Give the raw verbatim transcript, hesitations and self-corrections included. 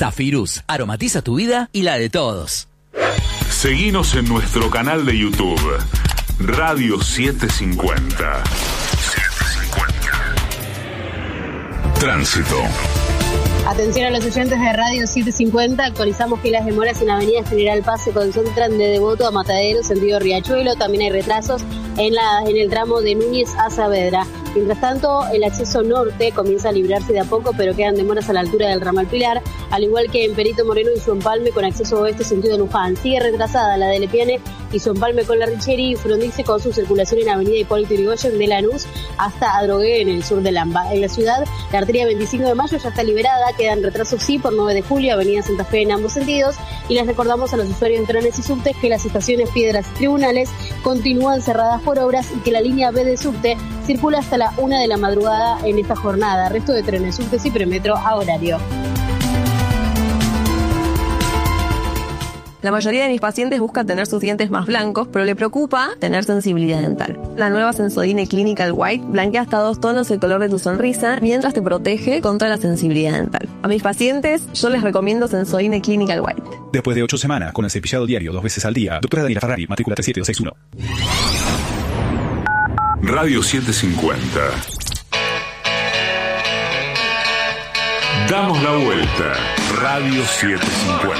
Zafirus, aromatiza tu vida y la de todos. Seguinos en nuestro canal de YouTube, Radio setecientos cincuenta. Tránsito. Atención a los oyentes de Radio setecientos cincuenta, actualizamos que las demoras en Avenida General Paz se concentran de Devoto a Matadero, sentido Riachuelo. También hay retrasos en, la, en el tramo de Núñez a Saavedra. Mientras tanto, el acceso norte comienza a librarse de a poco, pero quedan demoras a la altura del ramal Pilar, al igual que en Perito Moreno y su empalme con acceso oeste sentido Luján. Sigue retrasada la de Lepiane y su empalme con la Richeri y Frondice con su circulación en Avenida Hipólito Yrigoyen de Lanús hasta Adrogué en el sur de Lamba. En la ciudad, la arteria veinticinco de mayo ya está liberada, quedan retrasos sí por nueve de julio, Avenida Santa Fe en ambos sentidos, y les recordamos a los usuarios de trenes y subtes que las estaciones Piedras y Tribunales continúan cerradas por obras y que la línea B de subte circula hasta la una de la madrugada en esta jornada. Resto de trenes, subtes y premetro a horario. La mayoría de mis pacientes buscan tener sus dientes más blancos, pero le preocupa tener sensibilidad dental. La nueva Sensodyne Clinical White blanquea hasta dos tonos el color de tu sonrisa, mientras te protege contra la sensibilidad dental. A mis pacientes, yo les recomiendo Sensodyne Clinical White. Después de ocho semanas, con el cepillado diario dos veces al día, doctora Daniela Ferrari, matrícula tres siete dos seis uno. Radio setecientos cincuenta. Damos la vuelta. Radio setecientos cincuenta.